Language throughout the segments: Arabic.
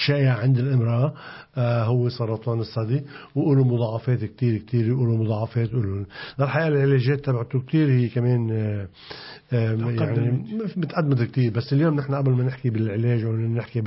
شائع عند الامرأة هو سرطان الثدي، وله مضاعفات كتير كتير، يقولوا مضاعفات الحقيقة العلاجات تبعته كتير هي كمان يعني متقدمة كتير. بس اليوم نحن قبل ما نحكي بالعلاج ونحكي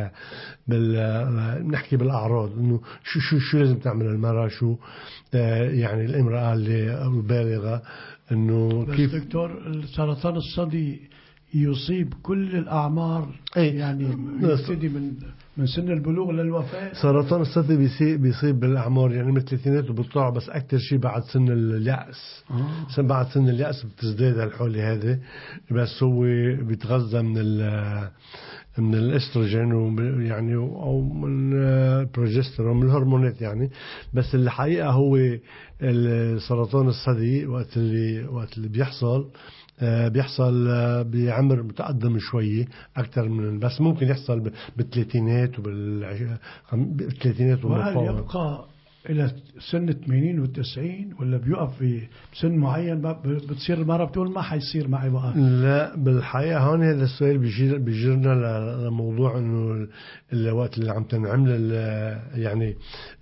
نحكي بالأعراض، إنه شو لازم تعمل المرأة، شو يعني الامرأة اللي البالغة، إنه كيف. دكتور، سرطان الثدي يصيب كل الأعمار، يعني يبتدي من سن البلوغ للوفاة. سرطان الثدي بيصيب بالأعمار، يعني من الثلاثينات وبالطلع، بس أكتر شيء بعد سن اليأس. بعد سن اليأس بتزداد هالحولة هذه. بس هو بيتغذى من الاستروجين يعني او من البروجسترون، من الهرمونات يعني. بس الحقيقة هو سرطان الثدي وقت اللي بيحصل بعمر متقدم شوية أكثر من، بس ممكن يحصل بالثلاثينات بالثلاثينات وهل يبقى إلى سن 80 و90 ولا بيقف في سن معين بتصير المرأة بتقول ما حيصير معي بقى؟ لا بالحقيقة هون هذا السؤال بيجرنا لموضوع إنه الوقت اللي عم تنعمل يعني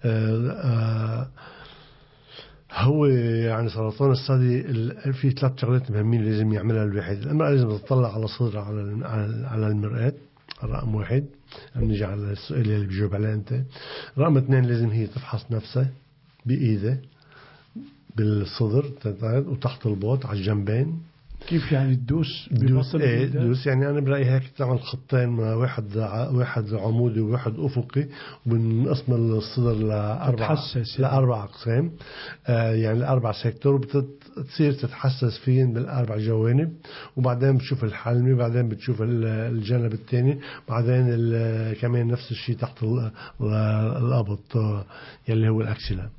هو يعني سرطان الثدي في 3 شغلات مهمين لازم يعملها الواحد. المرأة لازم تطلع على صدرها على المرآة، رقم 1. نيجي على السؤال اللي بيجاوب عليه أنت. رقم 2 لازم هي تفحص نفسها بإيدها بالصدر وتحت الباط على الجنبين. كيف يعني تدوس دوس يعني أنا برأيي هيك تعمل خطين، واحد عمودي وواحد أفقي، وبنقسم الصدر لأربع أقسام، يعني الأربع سيكتور، وبتصير تتحسس فيهم بالأربع جوانب. وبعدين بتشوف الحلمة، بعدين بتشوف الجانب الثاني، بعدين كمان نفس الشيء تحت الأبط يلي هو الأكسلة.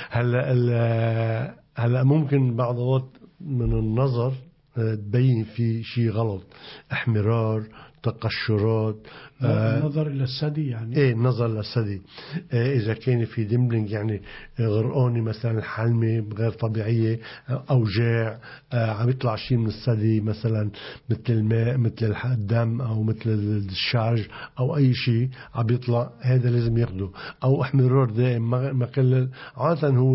هلا ممكن بعض الوقت من النظر تبين في شيء غلط، احمرار، تقشرات، النظر إلى الثدي يعني. النظر للثدي. إذا كان في ديمبلينج يعني غرقانة مثلا، الحلمة غير طبيعية، أوجاع، عم يطلع شيء من الثدي مثلا مثل الماء، مثل الدم، أو مثل الشارج، أو أي شيء عم يطلع، هذا لازم ياخده. أو احمرار دائم ما كل عادة هو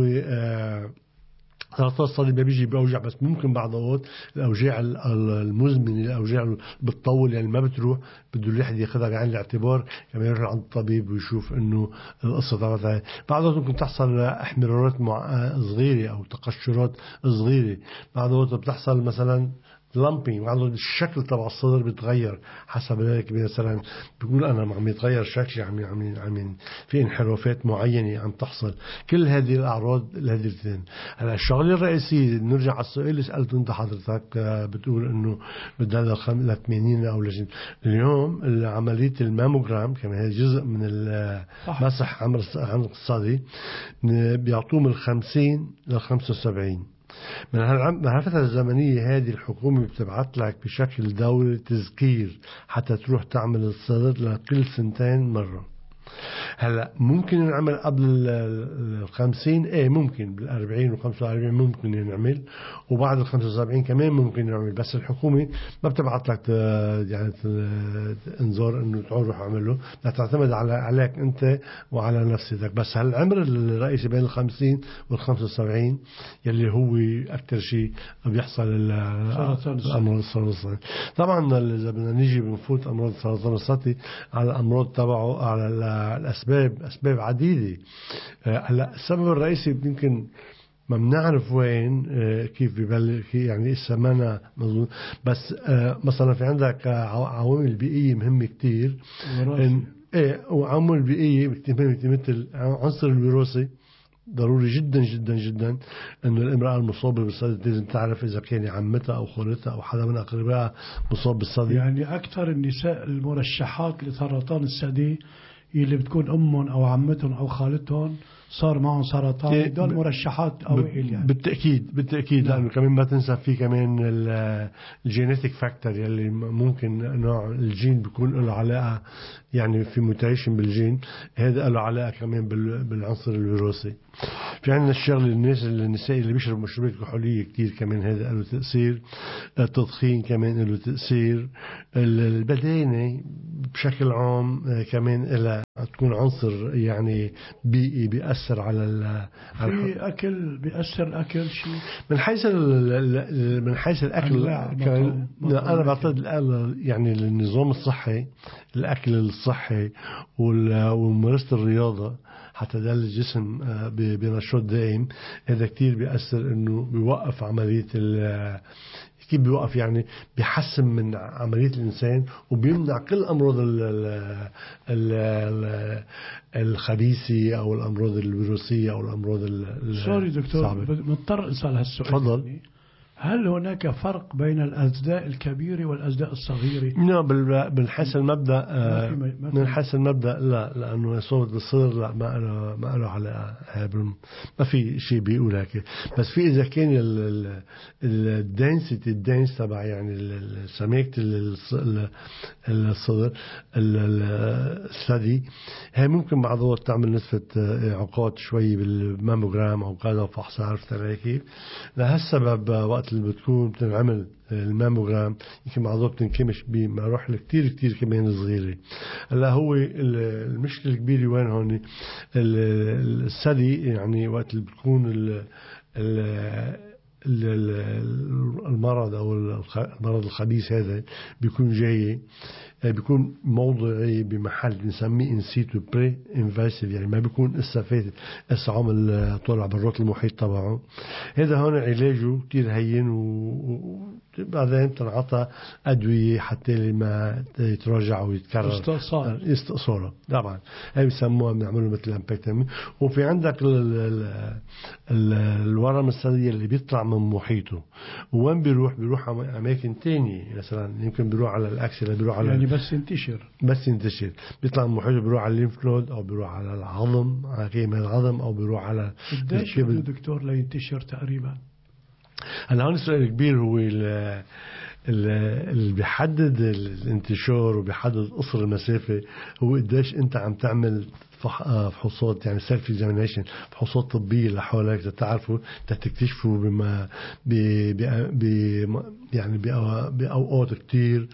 سرطان الثدي ما بيجي بأوجاع، بس ممكن بعض الوقت الأوجاع المزمنة، الأوجاع بتطول يعني ما بتروح، بده الواحد ياخذها بعين الاعتبار، كمان يروح عند الطبيب ويشوف إنه القصة تبعتها. بعض الوقت ممكن تحصل احمرارات صغيرة أو تقشرات صغيرة. بعض الوقت بتحصل مثلا لامبينج، بعض الشكل تبع الصدر بيتغير حسب ذلك. مثلا بيقول أنا عم يتغير شكلي، عم في انحرافات معينة عم تحصل. كل هذه الأعراض هذه الاثنين. هلا الشغلة الرئيسية، نرجع على السؤال اللي سألته أنت حضرتك، بتقول إنه بدها ل 80 أو اليوم عملية الماموجرام كمان هي جزء من المسح عمر الثدي، بيعطوه من 50 ل 75. من هالفترة الزمنية هذه الحكومة بتبعت لك بشكل دوري تذكير حتى تروح تعمل الصدر لكل 2 مرة. هلا ممكن نعمل قبل 50، ممكن 40 و45 ممكن نعمل، وبعد 75 كمان ممكن نعمل. بس الحكومة ما بتبعت لك يعني انذار انه تعال روح اعمله، لا تعتمد عليك انت وعلى نفسك. بس هالعمر الرئيسي بين 50 وال75 يلي هو اكثر شيء بيحصل الامراض السرطانية. طبعا اذا بدنا نيجي بنفوت امراض السرطان الثدي على الامراض تبعه، على أسباب عديدة. هلا السبب الرئيسي يمكن ما بنعرف وين، كيف ببلش يعني السمانة مظبوط. بس مثلا في عندك عوامل بيئية مهمة كتير، وعوامل بيئية مثل عنصر الوراثة. ضروري جدا جدا جدا انه الامرأة المصابة بالثدي لازم تعرف اذا كان عمتها او خالتها او حدا من اقربائها مصاب بالثدي. يعني اكثر النساء المرشحات لسرطان الثدي اللي بتكون امهم او عمتهم او خالتهم صار معهم سرطان، دول مرشحات اوائل يعني. بالتأكيد لأنه كمان ما تنسى في كمان الجينيتيك فاكتور يلي ممكن نوع الجين بيكون له علاقة، يعني في ميوتيشن بالجين، هذا له علاقة كمان بالعنصر الوراثي. في عندنا الشغل النساء اللي بيشربوا مشروبات كحولية كتير كمان هذا له تأثير. التدخين كمان له تأثير. البدانة بشكل عام كمان لها تكون عنصر يعني بيئي بيأثر على في أكل بيأثر الأكل شيء من حيث من حيث الأكل أنا بعتقد يعني النظام الصحي، الأكل الصحي وممارسة الرياضة حتى ده الجسم بنشاط دائم، هذا كتير بيأثر إنه بيوقف عملية كيف بيوقف يعني بيحسن من عملية الإنسان وبيمنع كل أمراض الخبيثة أو الأمراض الفيروسية أو الأمراض سوري دكتور مضطر أسأل هالسؤال. تفضل. هل هناك فرق بين الأجزاء الكبيرة والأجزاء الصغيرة؟ نعم، من حيث المبدأ من حيث المبدأ لا، لأنه صوت الصدر لا ما له علاقة، ما في شيء بيقول هيك. بس في إذا كان الدنس تبع يعني سماكة الصدر الثدي هي ممكن بعض الوقت تعمل نسبة عقاد شوي بالماموجرام أو كذا فحص، عرفت علي كيف؟ لهالسبب وقت اللي بتكون بتنعمل الماموجرام يمكن بعضها بتنكمش بمراحل كتير كمان صغيرة. هلا هو المشكلة الكبيرة وين هون؟ الثدي يعني وقت اللي بتكون المرض أو المرض الخبيث هذا بيكون جاي، بيكون موضعي بمحل بنسميه انسيتو بري انفاسيف، يعني ما بيكون فاتت عمل طلع برات المحيط تبعه. هذا هون علاجه كتير هين وبعدين تنعطى أدوية حتى لما يتراجع ويتكرر استئصاله. طبعا هاي بيسموها بنعمله مثل الامبكتومي. وفي عندك الورم الثدي اللي بيطلع من محيطه، وين بيروح أماكن تانية، مثلا يمكن بيروح على الأكسلة، بيروح على يعني بس ينتشر بيطلع من محيطه، بيروح على الليمف نود أو بيروح على العظم، على قيمة العظم، أو بيروح على قديش بده دكتور لينتشر تقريبا؟ هلا هون السؤال الكبير هو اللي بيحدد الانتشار وبيحدد قصر المسافة هو قديش انت عم تعمل فحوصات، يعني سيلف اكزامينيشن، فحوصات طبية لحولك تعرفوا تكتشفوا بما يعني بأوقات كتير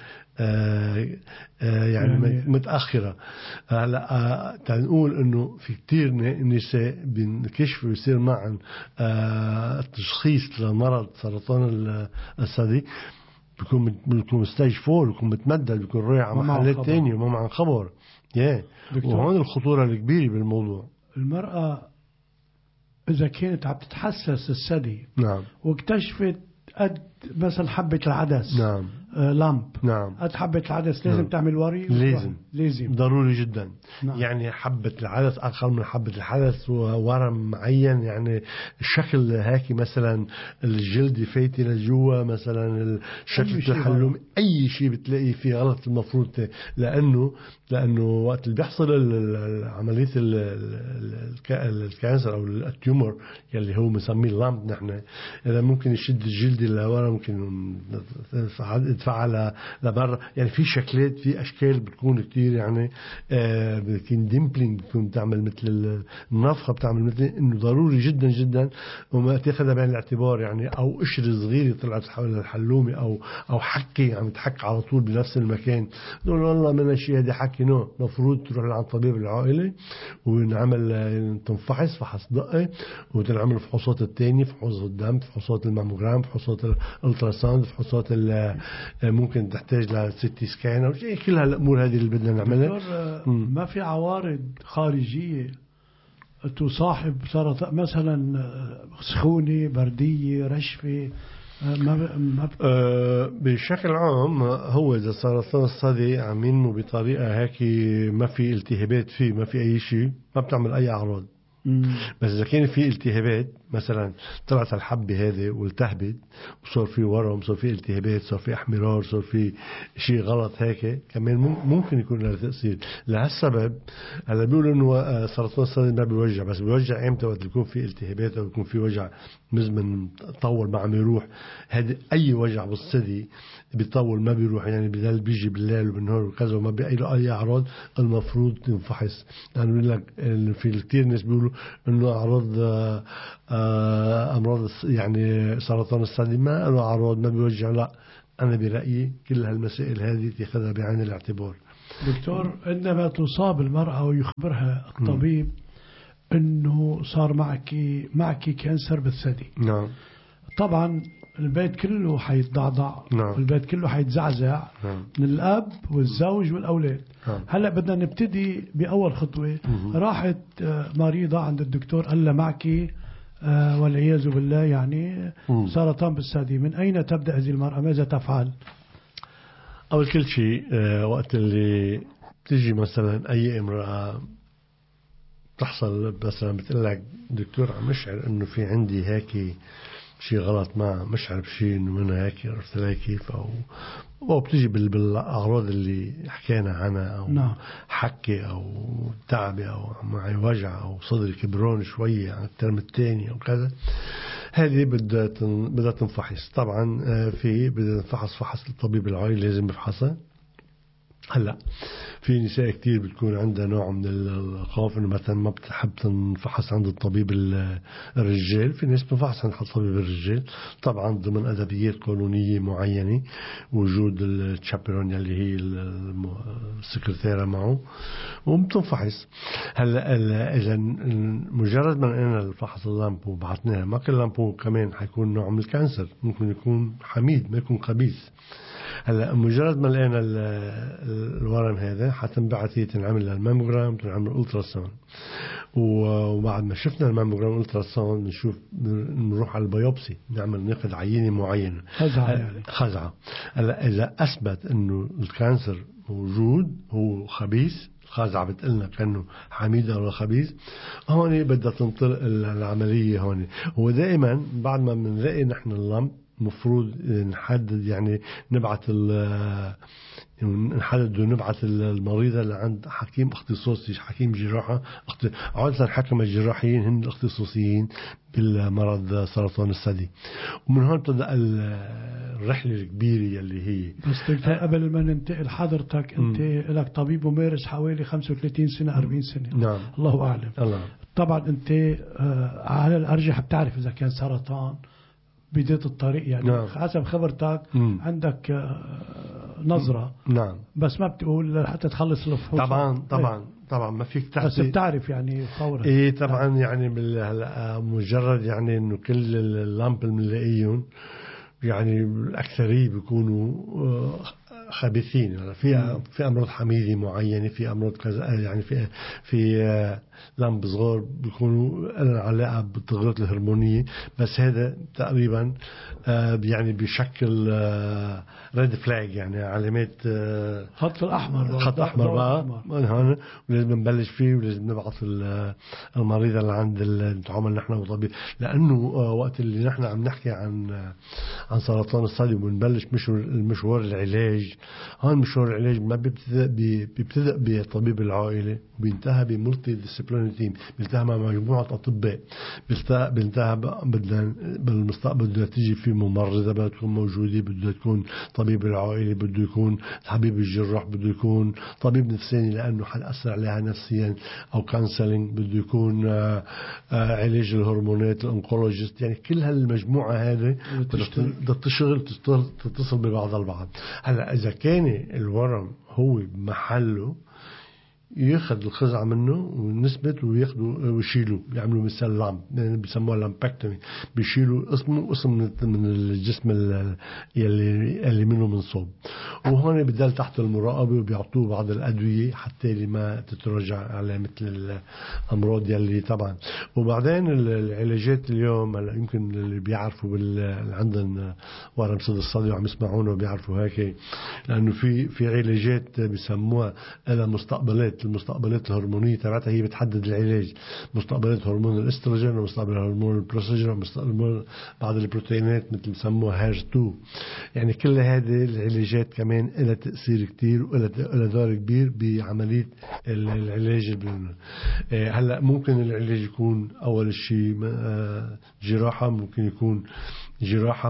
يعني متأخرة. هلا تنقول انه في كتير نساء بنكشفوا يصير معهم تشخيص لمرض سرطان الثدي، بيكون ستيج 4، بيكون متمدد، بيكون رايح على محلات تانية وما معن خبر. وهون الخطورة الكبيرة بالموضوع. المرأة إذا كانت عم تتحسس الثدي، نعم، واكتشفت قد مثلا حبة العدس، نعم، لامب، نعم، قد حبة العدس، لازم تعمل وري؟ لازم ضروري جدا. نعم. يعني حبة العدس أقل من حبة الحدث وورم معين، يعني الشكل هاكي مثلا الجلد فايتي لجوا، مثلا الشكل الحلوم، أي شيء بتلاقي فيه غلط المفروض، لأنه وقت اللي بيحصل عملية الكانسر أو التيومر يلي هو مسميه اللامب، نحن إذا ممكن يشد الجلد اللي ورا، ممكن يدفع لبرا، يعني في شكلات، في أشكال بتكون كتير، يعني بتكون ديمبلينج، بتكون بتعمل مثل النفخة، بتعمل مثل إنه ضروري جدا جدا وما تاخذها بعين الاعتبار. يعني أو قشرة صغيرة طلعت حول الحلومة، أو حكي عم تحك على طول بنفس المكان، نقول والله من الشيء هذا حكي. مفروض تروح لعند طبيب العائلة ونعمل تنفحص فحص دقة، وتنعمل فحوصات التانية، فحوصات الدم، فحوصات الماموجرام، فحوصات الالتراساوند، فحوصات ممكن تحتاج لسيتي سكان أو شيء. كل هالأمور هذه اللي بدنا نعملها. ما في عوارض خارجية تصاحب سرطان، مثلا سخونة، بردية، رشفة؟ بشكل عام هو إذا سرطان الثدي عم ينمو بطريقة هيك ما في التهابات فيه، ما في أي شيء، ما بتعمل أي أعراض. بس إذا كان في التهابات، مثلا طلعت الحبة هذه والتهبت وصار في ورم، صار في التهابات، صار في احمرار، صار في شيء غلط هيك، كمان ممكن يكون له تأثير. لهالسبب هلا بيقولوا إنه سرطان الثدي ما بيوجع، بس بيوجع إمتى؟ وقت يكون في التهابات أو يكون في وجع مزمن طول ما عم يروح. هذا أي وجع بالثدي بيطول ما بيروح، يعني بضل بيجي بالليل وبالنهار وكذا وما بيقي له أي أعراض، المفروض تنفحص. يعني بيقول لك في كتير ناس بيقولوا إنه أمراض يعني سرطان الثدي ما له أعراض، ما بيوجع. لا، أنا برأيي كل هالمسائل هذه تاخذها بعين الاعتبار. دكتور عندما تصاب المرأة ويخبرها الطبيب أنه صار معك كانسر بالثدي، نعم طبعا البيت كله حيتضعضع، نعم. البيت كله حيتزعزع، نعم. من الأب والزوج والأولاد. نعم. هلأ بدنا نبتدي بأول خطوة. راحت مريضة عند الدكتور قال لها معك والعياذ بالله يعني سرطان بالثدي، من أين تبدأ هذه المرأة؟ ماذا تفعل؟ أول كل شيء وقت اللي تيجي مثلا أي امرأة تحصل مثلا بتقول لك دكتور عم مشعر إنه في عندي هيك شيء غلط، ما مشعر بشيء إنه منها هيك، عرفت لي كيف، أو بتيجي بالأعراض اللي حكينا عنها، أو نعم. حكي أو تعبي أو معي وجع أو صدري كبرون شوية عن الترم الثاني أو كذا، هذه بدها تنفحص. طبعا بدها تنفحص فحص الطبيب العائلي لازم يفحصها. هلا في نساء كتير بتكون عندها نوع من الخوف انه مثلا ما بتحب تنفحص عند الطبيب الرجال، في ناس بتنفحص عند الطبيب الرجال طبعا ضمن ادبيات قانونيه معينه، وجود الشابيرون اللي هي السكرتيره معه وبتنفحص. هلا اذا مجرد ما لقينا الفحص اللامبو وبعثناه، ما كل لامبو كمان حيكون نوع من الكانسر، ممكن يكون حميد ما يكون خبيث. هلا مجرد ما لقينا الورم هذا حتنبعث هي تنعمل الماموجرام، تنعمل الالترا ساوند، وبعد ما شفنا الماموجرام والالترا ساوند نروح على البيوبسي، ناخذ عينه معينه خزعه. هلا اذا اثبت انه الكانسر موجود هو خبيث، خازعة بتقلنا كأنه حميد أو خبيث، هون بدها تنطلق العملية. هون هو دائما بعد ما بنلاقي نحن اللمب مفروض نحدد يعني نبعث المريضة لعند حكيم اختصاصي، حكيم جراحة. عادة الحكم الجراحيين هم الاختصاصيين بالمرض سرطان الثدي، ومن هون تبدأ الرحلة الكبيرة اللي هي. بس دكتور قبل ما ننتقل حضرتك أنت لك طبيب ممارس حوالي 35 سنة 40 سنة. نعم. الله أعلم. الله. طبعا أنت على الأرجح بتعرف إذا كان سرطان بداية الطريق يعني. نعم. حسب خبرتك عندك نظرة. نعم. بس ما بتقول حتى تخلص الفحوص. طبعا ما فيك تعرف، بس بتعرف يعني فورا. ايه طبعا يعني مجرد يعني انه كل اللامب اللي بنلاقيهم يعني الأكثرية بيكونوا خبيثين. في أمراض حميدة معينة، في أمراض كذا يعني في لمب صغار بيكونوا علاقة بالتغيرات الهرمونية، بس هذا تقريبا يعني بشكل ريد فلاج، يعني علامات خط الأحمر، خط أحمر بقى هون، ولازم نبلش فيه، ولازم نبعث المريضة اللي عند نتعامل نحن وطبيب. لأنه وقت اللي نحن عم نحكي عن سرطان الثدي وبنبلش المشوار العلاج، هون مشوار العلاج ما بيبتدأ بطبيب العائلة وبينتهى بملتي ديسيبلينري تيم، بينتهى مع مجموعة أطباء، بينتهى بالمستقبل بدها تيجي في ممرضة بدها تكون موجودة، بدها تكون طبيب العائلة، بده يكون طبيب الجراح، بده يكون طبيب نفساني لأنه حيأثر عليها نفسيا أو كانسلينج، بده يكون علاج الهرمونات، الانكولوجيست، يعني كل هالمجموعة هذه بدها تشتغل تتصل ببعض البعض. هلا إذا كان الورم هو بمحله ياخذ الخزعة منه ونثبت وياخذوا ويشيلوا، بيعملوا مثل لامب بيسموها لامبكتومي، بيشيلوا قسم من الجسم اللي منه منصوب، وهون بدل تحت المراقبة وبيعطوه بعض الأدوية حتى لما تتراجع على مثل الأمراض يلي طبعا. وبعدين العلاجات اليوم يمكن اللي بيعرفوا اللي عندهم ورم صدر الصدري وعم يسمعونا وبيعرفوا هيك، لأنه في علاجات بيسموها لها المستقبلات الهرمونية تبعتها، هي بتحدد العلاج، مستقبلات هرمون الاستروجين ومستقبل هرمون البروستاجين ومستقبل بعض البروتينات مثل بسموها هير2. يعني كل هذه العلاجات كمان لها تأثير كتير ولها دور كبير بعملية العلاج. هلا ممكن العلاج يكون أول شيء جراحة، ممكن يكون جراحة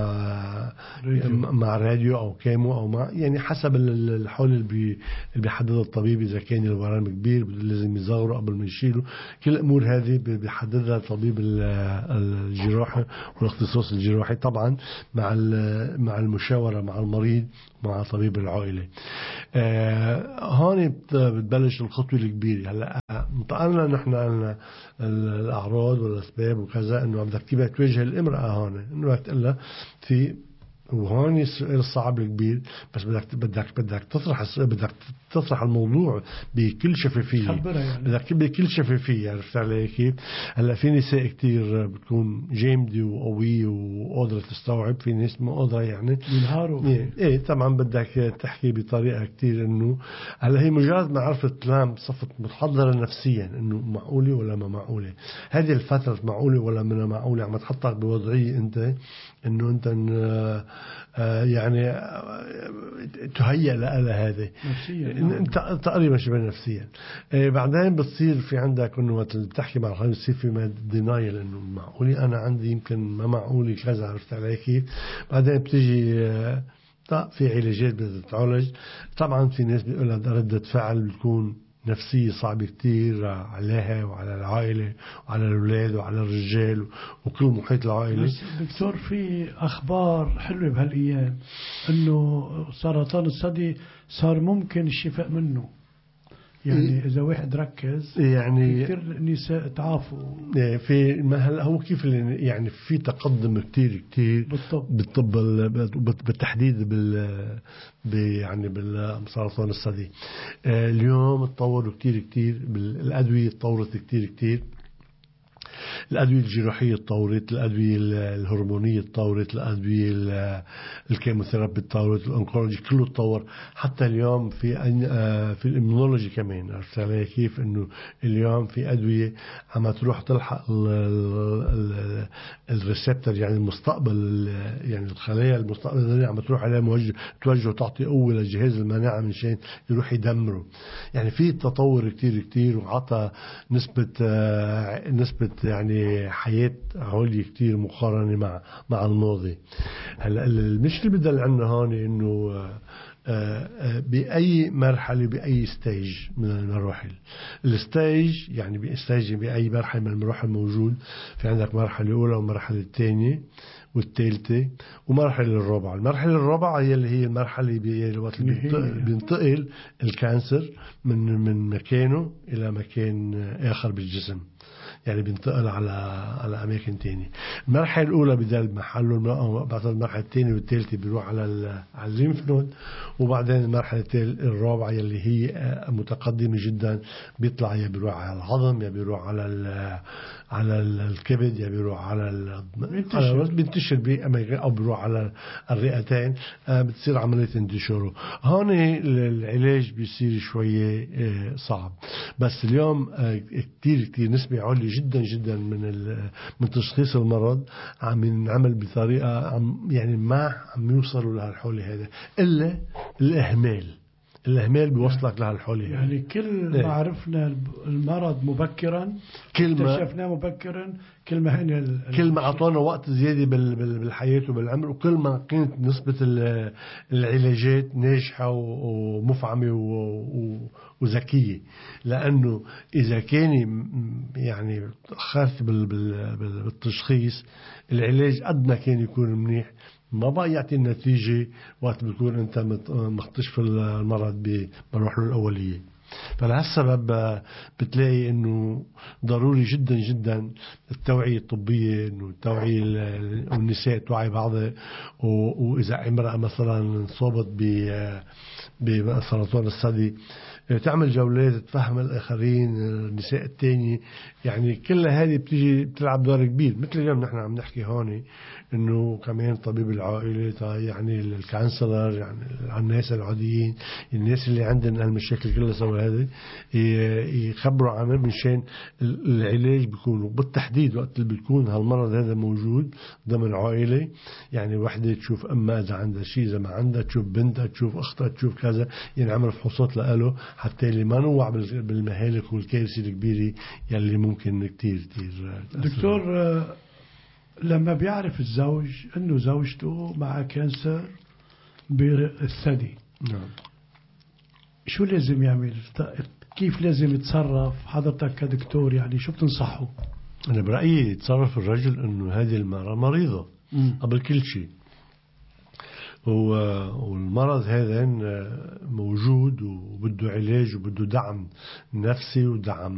مع راديو أو كيمو أو مع يعني حسب الحول اللي بيحددها الطبيب. إذا كان الورم كبير لازم يصغره قبل ما يشيله، كل الأمور هذه بيحددها طبيب الجراحة والاختصاص الجراحي، طبعا مع المشاورة مع المريض مع طبيب العائلة. هون بتبلش الخطوة الكبيرة. هلا انتقلنا نحن عن الأعراض والأسباب وكذا، إنه بدك تبقى تواجه الامرأة هون، إنه بدك تقول لها في، وهون السؤال الصعب الكبير، بس بدك تطرح الموضوع بكل شفافية، يعني. بدك بكل شفافية. عرفت علي كيف؟ هلا في نساء كتير بتكون جامدة وقوية وقادرة تستوعب، في ناس ما قادرة يعني بينهاروا. ايه طبعا بدك تحكي بطريقة كتير انه هلا هي مجرد ما عرفت تنام صفت متحضرة نفسيا انه معقولة ولا ما معقولة، هذه الفترة معقولة ولا ما معقولة، عم تحطك بوضعية انت انه انت يعني تهيأ لها هذه نفسيا. تقريبا شبه نفسيا. بعدين بتصير في عندك انه مثل بتحكي مع الخالد بتصير في دينايل انه معقولي انا عندي يمكن ما معقولي كذا. عرفت علي كيف؟ بعدين بتجي في علاجات بدها تتعالج. طبعا في ناس بيقولها ردة فعل بتكون نفسية صعبة كتير عليها وعلى العائلة وعلى الأولاد وعلى الرجال وكل محيط العائلة. بس دكتور في أخبار حلوة بهالأيام إنه سرطان الثدي صار ممكن الشفاء منه، يعني إذا واحد ركز يعني كثير نساء تعافوا. في ما هلا هو كيف يعني في تقدم كتير بالطب بالتحديد يعني بالسرطان الثدي. اليوم تطوروا كتير الأدوية تطورت كتير. الأدوية الجراحية تطورت، الأدوية الهرمونية تطورت، الأدوية الكيموثيرابي تطورت، الأنكولوجي كله تطور. حتى اليوم في الإميونولوجي كمان. عرفت علي كيف؟ إنه اليوم في أدوية عم تروح تلحق الريسبتور، يعني المستقبل، يعني الخلايا المستقبل اللي عم تروح عليها توجه وتعطي قوة للجهاز المناعة من شان يروح يدمره. يعني في تطور كتير وعطى نسبة يعني حياة عليا كتير مقارنة مع الماضي. هلا المشكلة بدل عنا هون إنه بأي مرحلة بأي ستيج من المراحل، الستيج يعني بأي مرحلة من المراحل موجود. في عندك مرحلة أولى ومرحلة الثانية والثالثة ومرحلة الرابعة. المرحلة الرابعة هي اللي هي المرحلة بينتقل الكانسر من مكانه إلى مكان آخر بالجسم، يعني بينتقل على أماكن تانية. المرحلة الأولى بدل محله، بعد المرحلة الثانية والثالثة بيروح على الليمف نود، وبعدين المرحلة الرابعة يلي هي متقدمة جدا بيطلع يا بيروح على العظم، يا بيروح على الكبد، يا بيروح على بينتشر أو بيروح على الرئتين. بتصير عملية انتشاره. هون العلاج بيصير شوية صعب. بس اليوم كتير نسبة عالية جدا من تشخيص المرض عم ينعمل بطريقة يعني ما عم يوصلوا لهالحولة هذا إلا الإهمال بيوصلك لهالحولة. يعني كل ما عرفنا المرض مبكرا، كل ما اكتشفناه مبكرا، كل ما أعطونا وقت زيادة بالحياة وبالعمر، وكل ما كانت نسبة العلاجات ناجحة ومفعمة وذكية. لأنه إذا كان يعني خاف بالتشخيص، العلاج قد ما كان يكون منيح ما بقى يعطي النتيجة وقت بيكون أنت مكتشف المرض بمراحله الأولية. فلهالسبب بتلاقي انه ضروري جدا التوعية الطبية، انه التوعية والنساء توعي بعضها. واذا امرأة مثلا انصابت بسرطان الثدي تعمل جولات تفهم الآخرين النساء التانية. يعني كل هذه بتلعب دور كبير. مثل اليوم نحن عم نحكي هون إنه كمان طبيب العائلة، يعني الكانسلر، يعني الناس العاديين، الناس اللي عندنا المشاكل كلها سوا هذه يخبروا عنها مشان العلاج بيكونوا بالتحديد وقت اللي بيكون هالمرض هذا موجود ضمن العائلة. يعني وحدة تشوف أمها إذا عندها شيء، إذا ما عندها تشوف بنتها، تشوف أختها، تشوف كذا، يعني عمل فحوصات لقاله حتى اللي ما نوع بالمهالك والكارثة الكبيرة يلي ممكن كتير دكتور، لما بيعرف الزوج انه زوجته مع كانسر بالثدي، نعم، شو لازم يعمل؟ كيف لازم يتصرف حضرتك كدكتور؟ يعني شو بتنصحه؟ أنا برأيي يتصرف الرجل انه هذه المرأة مريضة قبل كل شيء، والمرض هذا موجود وبده علاج وبده دعم نفسي ودعم